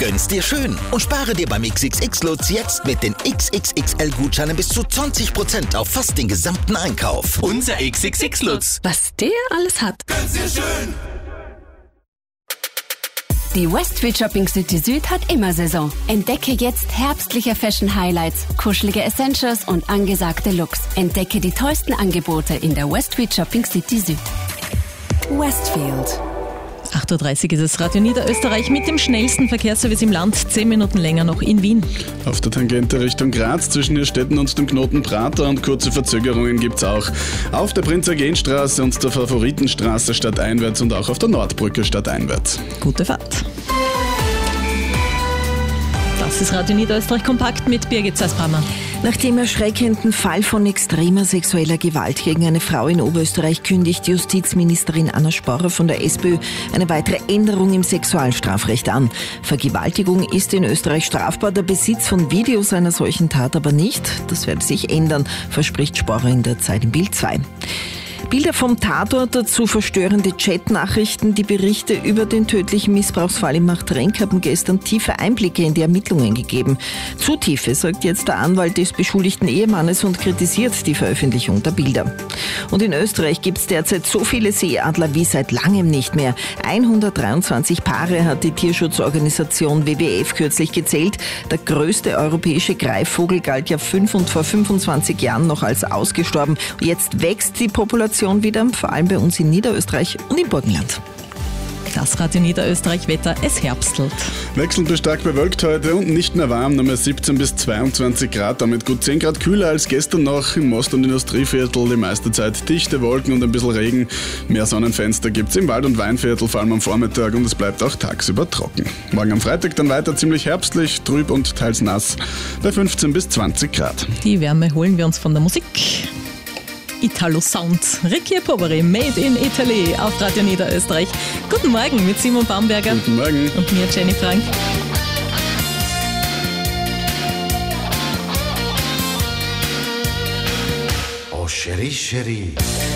Gönn's dir schön und spare dir beim XXX-Lutz jetzt mit den XXXL-Gutscheinen bis zu 20% auf fast den gesamten Einkauf. Unser XXX-Lutz. Was der alles hat. Gönn's dir schön. Die Westfield Shopping City Süd hat immer Saison. Entdecke jetzt herbstliche Fashion Highlights, kuschelige Essentials und angesagte Looks. Entdecke die tollsten Angebote in der Westfield Shopping City Süd. Westfield. 8.30 Uhr ist es Radio Niederösterreich mit dem schnellsten Verkehrsservice im Land. 10 Minuten länger noch in Wien. Auf der Tangente Richtung Graz zwischen Irrstetten und dem Knoten Prater und kurze Verzögerungen gibt's auch. Auf der Prinz-Eugen-Straße und der Favoritenstraße stadteinwärts und auch auf der Nordbrücke stadteinwärts. Gute Fahrt. Das ist Radio Niederösterreich kompakt mit Birgit Zeisbrammer. Nach dem erschreckenden Fall von extremer sexueller Gewalt gegen eine Frau in Oberösterreich kündigt Justizministerin Anna Sporrer von der SPÖ eine weitere Änderung im Sexualstrafrecht an. Vergewaltigung ist in Österreich strafbar, der Besitz von Videos einer solchen Tat aber nicht. Das werde sich ändern, verspricht Sporrer in der Zeit im Bild 2. Bilder vom Tatort, dazu verstörende Chatnachrichten. Die Berichte über den tödlichen Missbrauchsfall in Machtrenk haben gestern tiefe Einblicke in die Ermittlungen gegeben. Zu tiefe, sagt jetzt der Anwalt des beschuldigten Ehemannes und kritisiert die Veröffentlichung der Bilder. Und in Österreich gibt es derzeit so viele Seeadler wie seit langem nicht mehr. 123 Paare hat die Tierschutzorganisation WWF kürzlich gezählt. Der größte europäische Greifvogel galt ja vor 25 Jahren noch als ausgestorben. Jetzt wächst die Population wieder, vor allem bei uns in Niederösterreich und im Burgenland. Das Radio Niederösterreich Wetter, es herbstelt. Wechselnd bis stark bewölkt heute und nicht mehr warm, nur mehr 17 bis 22 Grad, damit gut 10 Grad kühler als gestern noch. Im Ost- und Industrieviertel die meiste Zeit dichte Wolken und ein bisschen Regen. Mehr Sonnenfenster gibt's im Wald- und Weinviertel, vor allem am Vormittag, und es bleibt auch tagsüber trocken. Morgen am Freitag dann weiter ziemlich herbstlich, trüb und teils nass bei 15 bis 20 Grad. Die Wärme holen wir uns von der Musik. Italo Sound. Ricky Poveri, Made in Italy auf Radio Niederösterreich. Guten Morgen mit Simon Bamberger. Guten Morgen. Und mir, Jenny Frank. Oh, Cherie, Cherie.